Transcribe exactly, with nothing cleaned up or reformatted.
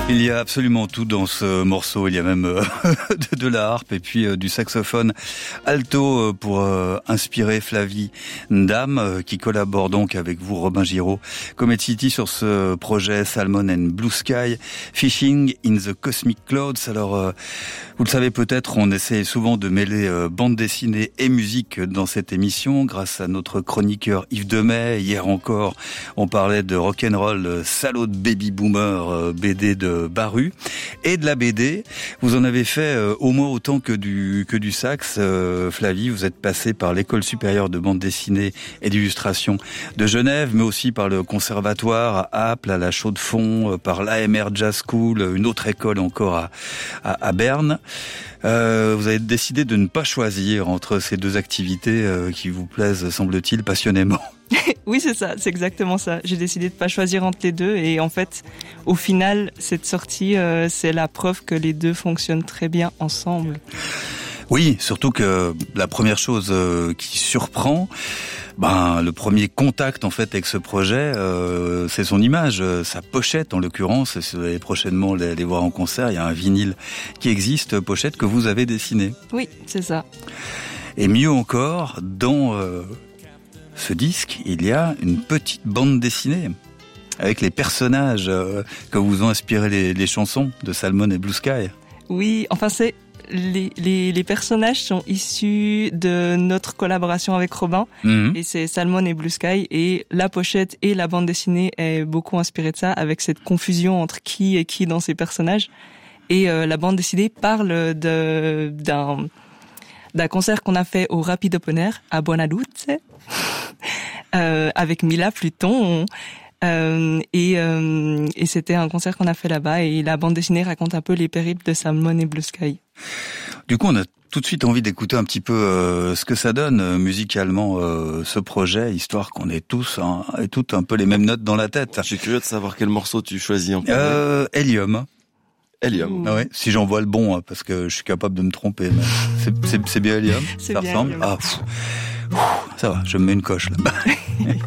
Il y a absolument tout dans ce morceau. Il y a même euh, de, de la harpe et puis euh, du saxophone alto euh, pour euh, inspirer Flavie Ndam euh, qui collabore donc avec vous, Robin Giraud, Comet City, sur ce projet Salmon and Blue Sky, Fishing in the Cosmic Clouds. Alors, euh, vous le savez peut-être, on essaie souvent de mêler euh, bande dessinée et musique dans cette émission grâce à notre chroniqueur Yves Demey. Hier encore, on parlait de rock'n'roll, euh, salaud de baby boomer, euh, B D de Baru, et de la B D. Vous en avez fait euh, au moins autant que du que du sax, euh, Flavie. Vous êtes passée par l'école supérieure de bande dessinée et d'illustration de Genève, mais aussi par le conservatoire à Apple, à la Chaux-de-Fonds, euh, par l'A M R Jazz School, une autre école encore à, à, à Berne. Euh, vous avez décidé de ne pas choisir entre ces deux activités euh, qui vous plaisent, semble-t-il, passionnément. Oui, c'est ça, c'est exactement ça. J'ai décidé de pas choisir entre les deux et en fait, au final, cette sortie, euh, c'est la preuve que les deux fonctionnent très bien ensemble. Oui, surtout que la première chose euh, qui surprend, ben le premier contact en fait avec ce projet, euh, c'est son image, sa pochette en l'occurrence. Si vous allez prochainement les, les voir en concert, il y a un vinyle qui existe, pochette que vous avez dessinée. Oui, c'est ça. Et mieux encore, dans euh, ce disque, il y a une petite bande dessinée avec les personnages euh, que vous ont inspiré les, les chansons de Salmon et Blue Sky. Oui, enfin c'est les, les, les personnages sont issus de notre collaboration avec Robin, mmh. et c'est Salmon et Blue Sky, et la pochette et la bande dessinée est beaucoup inspirée de ça, avec cette confusion entre qui est qui dans ces personnages. Et euh, la bande dessinée parle de d'un d'un concert qu'on a fait au Rapid Open Air à Buonaduz, euh, avec Mila Pluton. Euh, et, euh, et c'était un concert qu'on a fait là-bas, et la bande dessinée raconte un peu les périples de Salmon et Blue Sky. Du coup, on a tout de suite envie d'écouter un petit peu euh, ce que ça donne euh, musicalement, euh, ce projet, histoire qu'on ait tous hein, et toutes un peu les mêmes notes dans la tête. Je suis curieux de savoir quel morceau tu choisis en premier. Euh, Hélium. Hélium. Ah ouais, si j'en vois le bon, hein, parce que je suis capable de me tromper. Mais c'est, c'est, c'est bien Hélium. C'est ça bien ressemble. Hélium. Ah, pff, pff, ça va, je me mets une coche là-bas.